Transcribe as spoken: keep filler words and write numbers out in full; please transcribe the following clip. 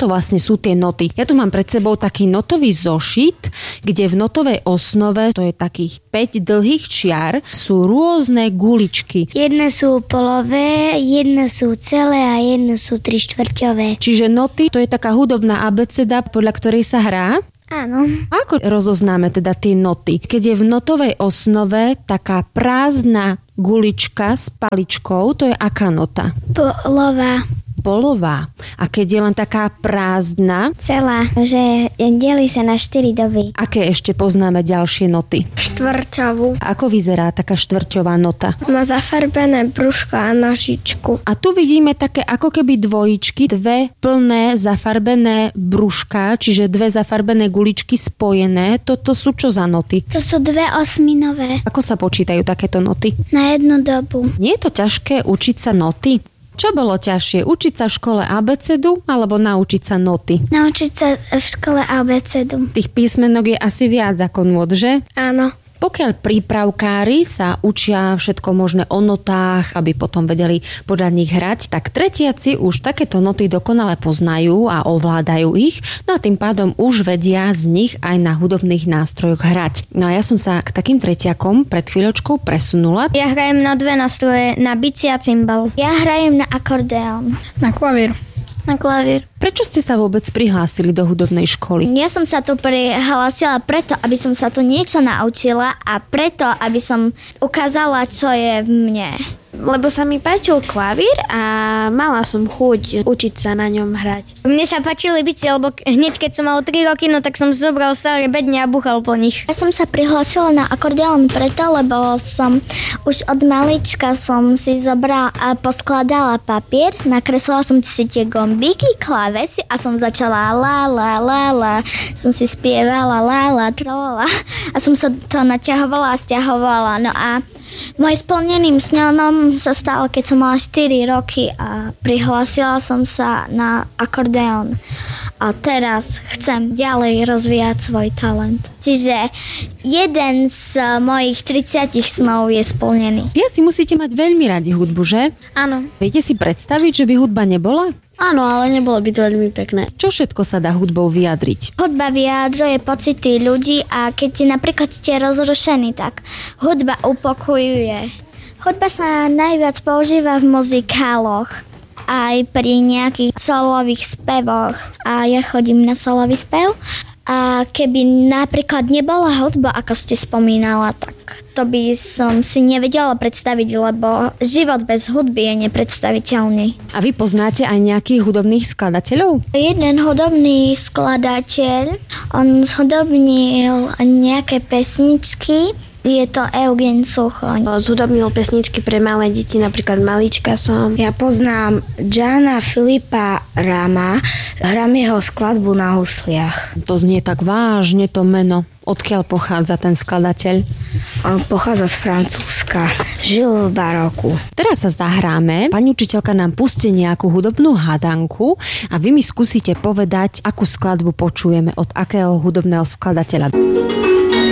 to vlastne sú tie noty? Ja tu mám pred sebou taký notový zošit, kde v notovej osnove, to je takých päť dlhých čiar, sú rôzne guličky. Jedné sú polové, jedné sú celé a jedné sú tri štvrťové. Čiže noty, to je taká hudobná abeceda, podľa ktorej sa hrá? Áno. Ako rozoznáme teda tie noty? Keď je v notovej osnove taká prázdna gulička s paličkou, to je aká nota? Polová. Polová. A keď je len taká prázdna? Celá, že delí sa na štyri doby. Aké ešte poznáme ďalšie noty? Štvrťovú. Ako vyzerá taká štvrťová nota? Má zafarbené brúško a nožičku. A tu vidíme také ako keby dvojičky, dve plné zafarbené brúška, čiže dve zafarbené guličky spojené. Toto sú čo za noty? To sú dve osminové. Ako sa počítajú takéto noty? Na jednu dobu. Nie je to ťažké učiť sa noty? Čo bolo ťažšie? Učiť sa v škole abecedu alebo naučiť sa noty? Naučiť sa v škole abecedu. Tých písmenok je asi viac ako nôd, že? Áno. Pokiaľ prípravkári sa učia všetko možné o notách, aby potom vedeli podľa nich hrať, tak tretiaci už takéto noty dokonale poznajú a ovládajú ich, no a tým pádom už vedia z nich aj na hudobných nástrojoch hrať. No a ja som sa k takým tretiakom pred chvíľočkou presunula. Ja hrajem na dve nástroje, na bicie a cymbal. Ja hrajem na akordeón. Na klavír. Na klavír. Prečo ste sa vôbec prihlásili do hudobnej školy? Ja som sa tu prihlásila preto, aby som sa tu niečo naučila a preto, aby som ukázala, čo je v mne. Lebo sa mi páčil klavír a mala som chuť učiť sa na ňom hrať. Mne sa páčili bicie, lebo hneď keď som mal tri roky, no tak som zobral staré bedne a buchal po nich. Ja som sa prihlásila na akordeón preto, lebo som už od malička som si zobrala a poskladala papier, nakreslila som si tie gombíky, klávesy a som začala la la la la, som si spievala la la trolala a som sa to naťahovala a stiahovala. No a môj splneným snom sa stalo, keď som mala štyri roky a prihlásila som sa na akordeón. A teraz chcem ďalej rozvíjať svoj talent. Čiže jeden z mojich tridsiatich snov je splnený. Vy si musíte mať veľmi radi hudbu, že? Áno. Viete si predstaviť, že by hudba nebola? Áno, ale nebolo by to veľmi pekné. Čo všetko sa dá hudbou vyjadriť? Hudba vyjadruje pocity ľudí a keď napríklad ste rozrušení, tak hudba upokojuje. Hudba sa najviac používa v muzikáloch, aj pri nejakých solových spevoch. A ja chodím na solový spev. A keby napríklad nebola hudba, ako ste spomínala, tak to by som si nevedela predstaviť, lebo život bez hudby je nepredstaviteľný. A vy poznáte aj nejakých hudobných skladateľov? Jeden hudobný skladateľ, on zhudobnil nejaké pesničky. Je to Eugen Suchoň. Zhudobnil pesničky pre malé deti, napríklad Malička som. Ja poznám Gianna Filipa Rama, hrám jeho skladbu na husliach. To znie tak vážne to meno. Odkiaľ pochádza ten skladateľ? On pochádza z Francúzska. Žil v baroku. Teraz sa zahráme. Pani učiteľka nám pustí nejakú hudobnú hádanku a vy mi skúsite povedať, akú skladbu počujeme od akého hudobného skladateľa.